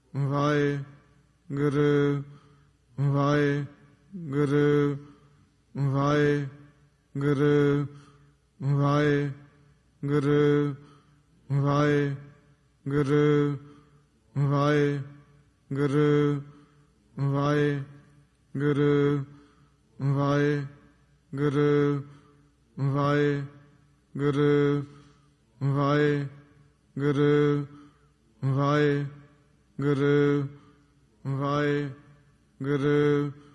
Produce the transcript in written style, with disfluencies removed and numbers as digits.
Waheguru Waheguru Waheguru Waheguru Waheguru Waheguru Waheguru Waheguru Waheguru Waheguru Waheguru Waheguru